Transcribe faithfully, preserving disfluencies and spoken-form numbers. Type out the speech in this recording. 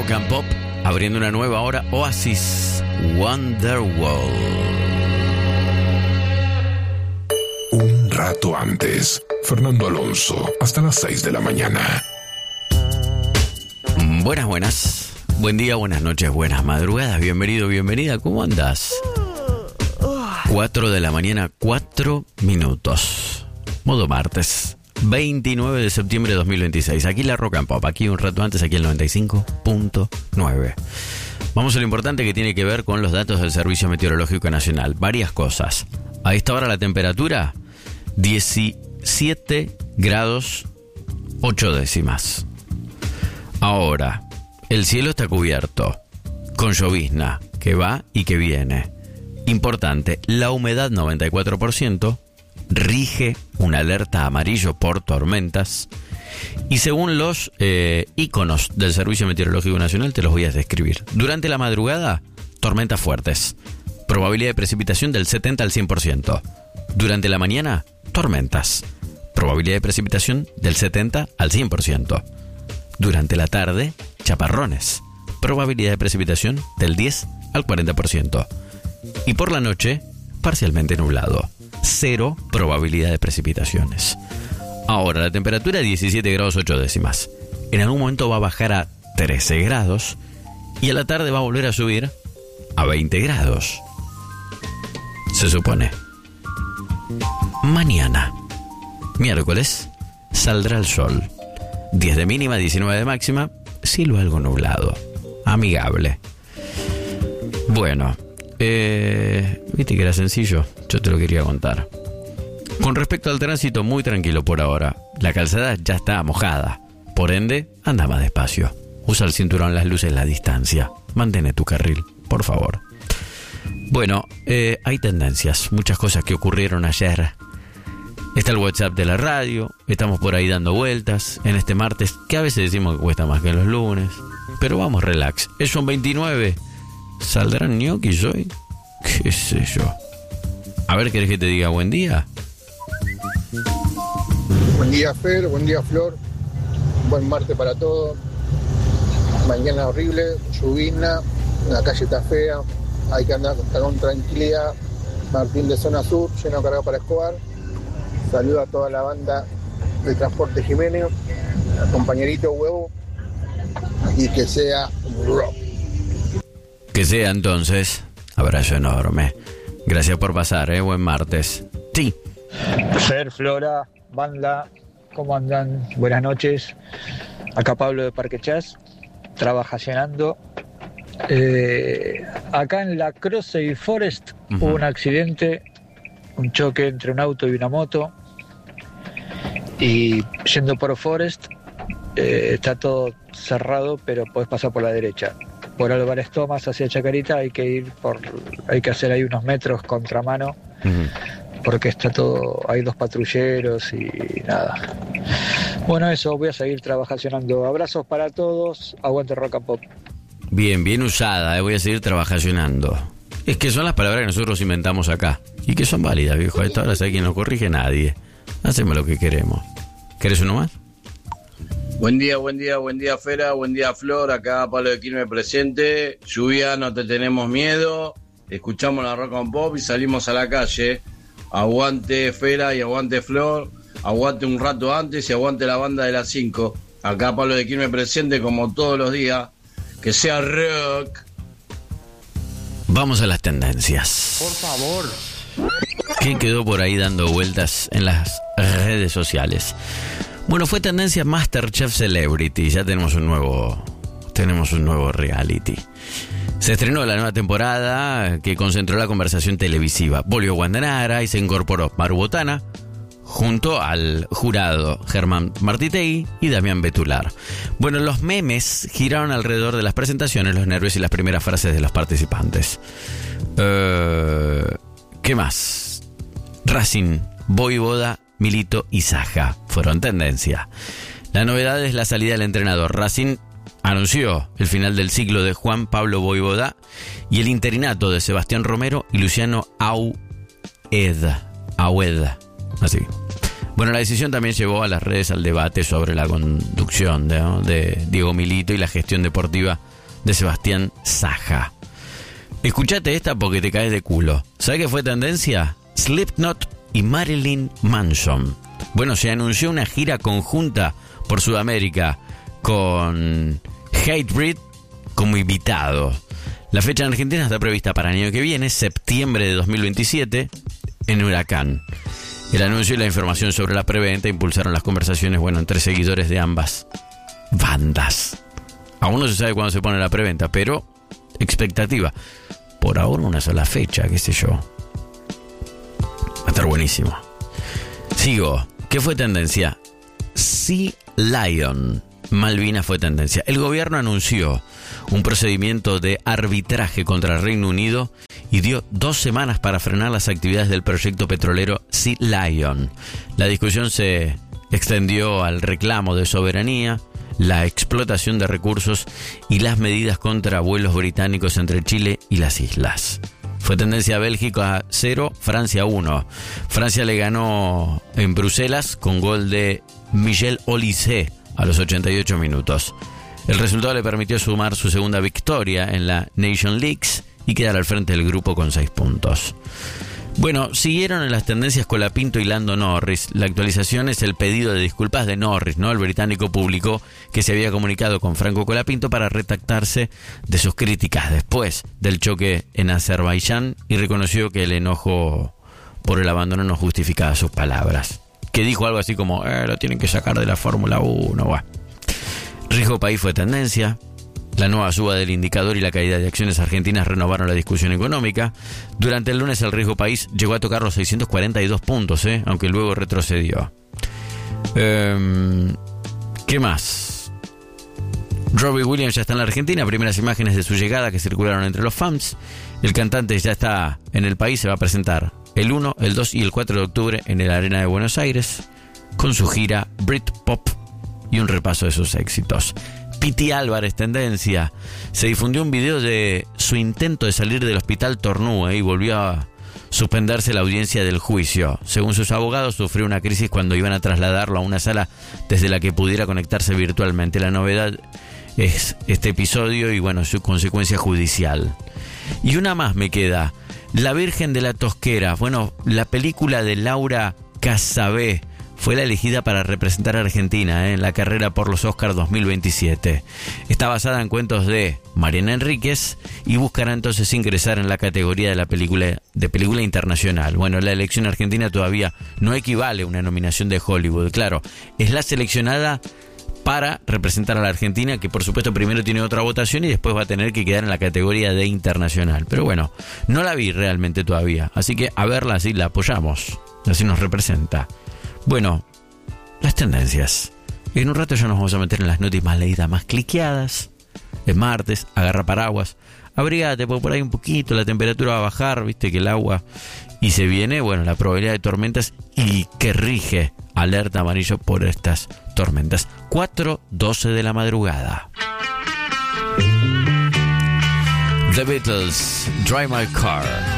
Rock and Pop, abriendo una nueva hora, Oasis, Wonderwall. Un rato antes, Fernando Alonso, hasta las seis de la mañana. Buenas, buenas. Buen día, buenas noches, buenas madrugadas. Bienvenido, bienvenida. ¿Cómo andas? cuatro de la mañana, cuatro minutos. Modo martes, veintinueve de septiembre de dos mil veintiséis. Aquí la Rock and Pop, aquí un rato antes, aquí el noventa y cinco punto nueve. Vamos a lo importante que tiene que ver con los datos del Servicio Meteorológico Nacional. Varias cosas. A esta hora la temperatura, diecisiete grados ocho décimas. Ahora, el cielo está cubierto, con llovizna, que va y que viene. Importante, la humedad noventa y cuatro por ciento, rige una alerta amarillo por tormentas. Y según los eh, íconos del Servicio Meteorológico Nacional, te los voy a describir. Durante la madrugada, tormentas fuertes. Probabilidad de precipitación del setenta al cien por ciento. Durante la mañana, tormentas. Probabilidad de precipitación del setenta al cien por ciento. Durante la tarde, chaparrones. Probabilidad de precipitación del diez al cuarenta por ciento. Y por la noche, parcialmente nublado. Cero probabilidad de precipitaciones. Ahora, la temperatura diecisiete grados ocho décimas. En algún momento va a bajar a trece grados. Y a la tarde va a volver a subir a veinte grados. Se supone. Mañana, miércoles, saldrá el sol. diez de mínima, diecinueve de máxima. Cielo algo nublado. Amigable. Bueno, eh, viste que era sencillo. Yo te lo quería contar. Con respecto al tránsito, muy tranquilo por ahora. La calzada ya está mojada. Por ende, anda más despacio. Usa el cinturón, las luces, la distancia. Mantén tu carril, por favor. Bueno, eh, hay tendencias. Muchas cosas que ocurrieron ayer. Está el WhatsApp de la radio. Estamos por ahí dando vueltas en este martes, que a veces decimos que cuesta más que en los lunes. Pero vamos, relax. Es un veintinueve. ¿Saldrán ñoquis hoy? ¿Qué sé yo? A ver, ¿querés que te diga buen día? Buen día, Fer. Buen día, Flor. Buen martes para todos. Mañana horrible, lluvina. La calle está fea. Hay que andar con tranquilidad. Martín de Zona Sur, lleno de carga para Escobar. Saludo a toda la banda de Transporte Jiménez, al compañerito Huevo, y que sea rock. Que sea entonces. Abrazo enorme. Gracias por pasar, ¿eh? Buen martes. Sí. Fer, Flora, banda, ¿cómo andan? Buenas noches. Acá Pablo de Parque Chas, trabajacionando. Eh, acá en la Crossey Forest uh-huh. hubo un accidente, un choque entre un auto y una moto. Y yendo por Forest, eh, está todo cerrado, pero podés pasar por la derecha. Por Álvarez Thomas hacia Chacarita hay que ir por, hay que hacer ahí unos metros contramano, uh-huh. porque está todo, hay dos patrulleros y nada. Bueno, eso, voy a seguir trabajacionando. Abrazos para todos, aguante Rock and Pop. Bien, bien usada, eh, voy a seguir trabajacionando. Es que son las palabras que nosotros inventamos acá y que son válidas, viejo. A esta hora sabe quién nos corrige, nadie. Hacemos lo que queremos. ¿Querés uno más? Buen día, buen día, buen día, Fera, buen día, Flor. Acá Pablo de Quilmes presente. Lluvia, no te tenemos miedo. Escuchamos la Rock and Pop y salimos a la calle. Aguante Fera y aguante Flor. Aguante un rato antes y aguante la banda de las cinco. Acá Pablo de Quilmes presente como todos los días. Que sea rock. Vamos a las tendencias. Por favor. ¿Qué quedó por ahí dando vueltas en las redes sociales? Bueno, fue tendencia MasterChef Celebrity. Ya tenemos un nuevo, tenemos un nuevo reality. Se estrenó la nueva temporada que concentró la conversación televisiva. Volvió Guandanara y se incorporó Maru Botana junto al jurado Germán Martitegui y Damián Betular. Bueno, los memes giraron alrededor de las presentaciones, los nervios y las primeras frases de los participantes. Uh, ¿Qué más? Racing, Voivoda, Milito y Saja fueron tendencia. La novedad es la salida del entrenador. Racing anunció el final del ciclo de Juan Pablo Voivoda y el interinato de Sebastián Romero y Luciano Aued. Aued. Así. Bueno, la decisión también llevó a las redes al debate sobre la conducción de, ¿no? de Diego Milito y la gestión deportiva de Sebastián Saja. Escuchate esta porque te caes de culo. ¿Sabes qué fue tendencia? Slipknot y Marilyn Manson. Bueno, se anunció una gira conjunta por Sudamérica con Hatebreed como invitado. La fecha en Argentina está prevista para el año que viene, septiembre de dos mil veintisiete, en Huracán. El anuncio y la información sobre la preventa impulsaron las conversaciones, bueno, entre seguidores de ambas bandas. Aún no se sabe cuándo se pone la preventa, pero expectativa. Por ahora una sola fecha, qué sé yo. Va a estar buenísimo. Sigo. ¿Qué fue tendencia? Sea Lion. Malvinas fue tendencia. El gobierno anunció un procedimiento de arbitraje contra el Reino Unido y dio dos semanas para frenar las actividades del proyecto petrolero Sea Lion. La discusión se extendió al reclamo de soberanía, la explotación de recursos y las medidas contra vuelos británicos entre Chile y las islas. Fue tendencia Bélgica cero, Francia uno. Francia le ganó en Bruselas con gol de Michel Olise a los ochenta y ocho minutos. El resultado le permitió sumar su segunda victoria en la Nation Leagues y quedar al frente del grupo con seis puntos. Bueno, siguieron en las tendencias Colapinto y Lando Norris. La actualización es el pedido de disculpas de Norris, ¿no? El británico publicó que se había comunicado con Franco Colapinto para retractarse de sus críticas después del choque en Azerbaiyán y reconoció que el enojo por el abandono no justificaba sus palabras. Que dijo algo así como, eh, lo tienen que sacar de la Fórmula uno. Bueno. Riesgo país fue tendencia. La nueva suba del indicador y la caída de acciones argentinas renovaron la discusión económica. Durante el lunes el riesgo país llegó a tocar los seiscientos cuarenta y dos puntos, ¿eh? Aunque luego retrocedió. Eh, ¿Qué más? Robbie Williams ya está en la Argentina. Primeras imágenes de su llegada que circularon entre los fans. El cantante ya está en el país. Se va a presentar el uno, el dos y el cuatro de octubre en el Arena de Buenos Aires con su gira Britpop y un repaso de sus éxitos. Piti Álvarez, tendencia. Se difundió un video de su intento de salir del hospital Tornú eh, y volvió a suspenderse la audiencia del juicio. Según sus abogados, sufrió una crisis cuando iban a trasladarlo a una sala desde la que pudiera conectarse virtualmente. La novedad es este episodio y, bueno, su consecuencia judicial. Y una más me queda. La Virgen de la Tosquera. Bueno, la película de Laura Casabé fue la elegida para representar a Argentina ¿eh? en la carrera por los Oscars dos mil veintisiete. Está basada en cuentos de Mariana Enríquez y buscará entonces ingresar en la categoría de la película de película internacional. Bueno, la elección argentina todavía no equivale a una nominación de Hollywood. Claro, es la seleccionada para representar a la Argentina, que por supuesto primero tiene otra votación y después va a tener que quedar en la categoría de internacional. Pero bueno, no la vi realmente todavía, así que a verla así la apoyamos, así nos representa. Bueno, las tendencias. En un rato ya nos vamos a meter en las noticias más leídas, más cliqueadas. Es martes, agarra paraguas, abrigate, porque por ahí un poquito la temperatura va a bajar, viste que el agua... Y se viene, bueno, la probabilidad de tormentas y que rige alerta amarillo por estas tormentas. cuatro doce de la madrugada. The Beatles, Drive My Car.